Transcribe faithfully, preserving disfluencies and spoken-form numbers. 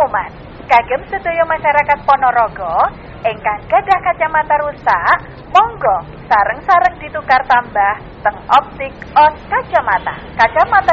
pengumuman kagem sedaya masyarakat Ponorogo ingkang gadah kacamata rusak, monggo sareng-sareng ditukar tambah teng optik os kacamata. Kacamata